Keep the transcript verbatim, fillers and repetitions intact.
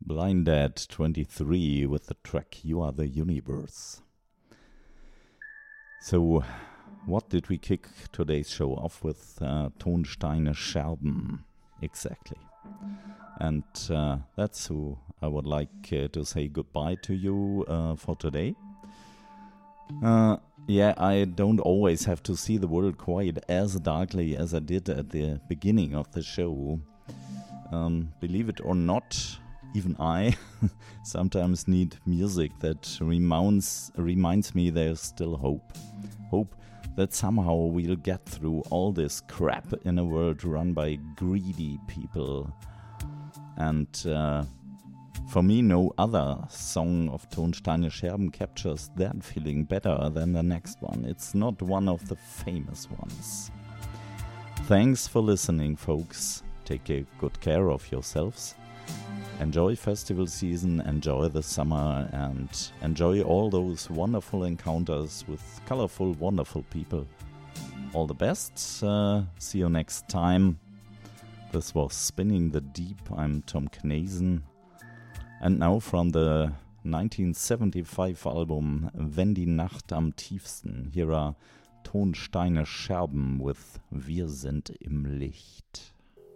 Blind Dad twenty-three with the track You Are the Universe. So, what did we kick today's show off with? Uh, Tonsteine Scherben, exactly. And uh, that's who I would like uh, to say goodbye to you uh, for today. Uh, yeah, I don't always have to see the world quite as darkly as I did at the beginning of the show. Um, believe it or not, even I sometimes need music that reminds, reminds me there's still hope. Hope that somehow we'll get through all this crap in a world run by greedy people. And uh, for me, no other song of Tonsteine Scherben captures that feeling better than the next one. It's not one of the famous ones. Thanks for listening, folks. Take a good care of yourselves. Enjoy festival season, enjoy the summer, and enjoy all those wonderful encounters with colorful, wonderful people. All the best. Uh, see you next time. This was Spinning the Deep. I'm Tom Knazen. And now from the nineteen seventy-five album Wenn die Nacht am tiefsten, here are Tonsteine Scherben with Wir sind im Licht.